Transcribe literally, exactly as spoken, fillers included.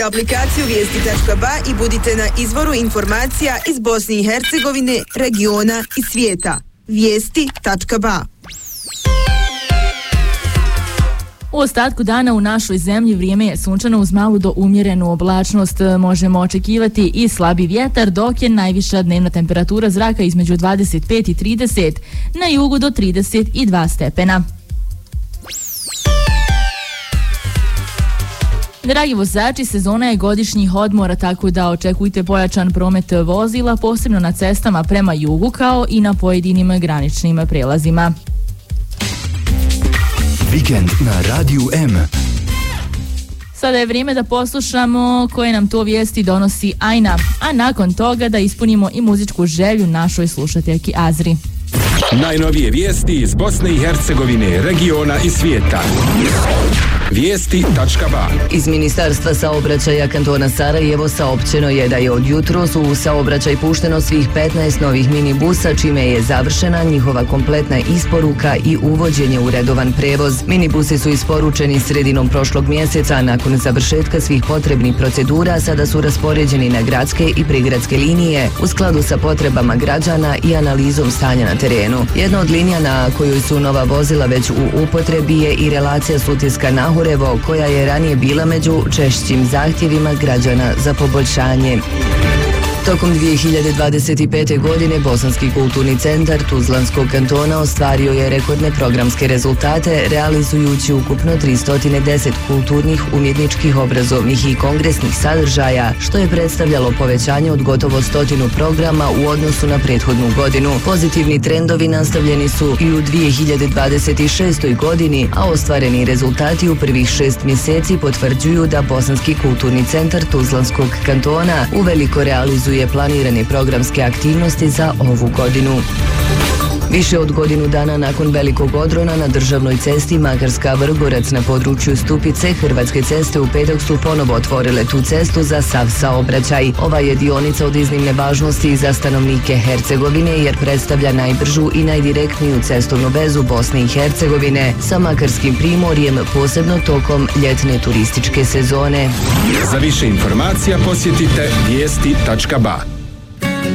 aplikaciju vijesti tačka ba i budite na izvoru informacija iz Bosne i Hercegovine, regiona i svijeta. vijesti tačka ba. U ostatku dana u našoj zemlji vrijeme je sunčano uz malu do umjerenu oblačnost. Možemo očekivati i slabi vjetar, dok je najviša dnevna temperatura zraka između dvadeset pet i trideset, na jugu do trideset dva stepena. Dragi vozači, sezona je godišnjih odmora, tako da očekujte pojačan promet vozila, posebno na cestama prema jugu, kao i na pojedinim graničnim prelazima. Vikend na Radiju M. Sada je vrijeme da poslušamo koje nam to vijesti donosi Ajna, a nakon toga da ispunimo i muzičku želju našoj slušateljki Azri. Najnovije vijesti iz Bosne i Hercegovine, regiona i svijeta. vijesti tačka ba. Iz Ministarstva saobraćaja kantona Sarajevo saopćeno je da je od jutros u saobraćaj pušteno svih petnaest novih minibusa, čime je završena njihova kompletna isporuka i uvođenje u redovan prevoz. Minibusi su isporučeni sredinom prošlog mjeseca, a nakon završetka svih potrebnih procedura sada su raspoređeni na gradske i prigradske linije u skladu sa potrebama građana i analizom stanja na terenu. Jedna od linija na kojoj su nova vozila već u upotrebi je i relacija Sutjeska-Nahurevo, koja je ranije bila među češćim zahtjevima građana za poboljšanje. Tokom dvije hiljade dvadeset pete. godine Bosanski kulturni centar Tuzlanskog kantona ostvario je rekordne programske rezultate, realizujući ukupno tristo deset kulturnih, umjetničkih, obrazovnih i kongresnih sadržaja, što je predstavljalo povećanje od gotovo stotinu programa u odnosu na prethodnu godinu. Pozitivni trendovi nastavljeni su i u dvije hiljade dvadeset šestoj. godini, a ostvareni rezultati u prvih šest mjeseci potvrđuju da Bosanski kulturni centar Tuzlanskog kantona uveliko realizuje je planirane programske aktivnosti za ovu godinu. Više od godinu dana nakon velikog odrona na državnoj cesti Makarska-Vrgorac na području Stupice, Hrvatske ceste u petak su ponovo otvorile tu cestu za sav saobraćaj. Ova je dionica od iznimne važnosti za stanovnike Hercegovine jer predstavlja najbržu i najdirektniju cestovnu vezu Bosne i Hercegovine sa Makarskim primorjem, posebno tokom ljetne turističke sezone. Za više informacija posjetite vijesti tačka ba.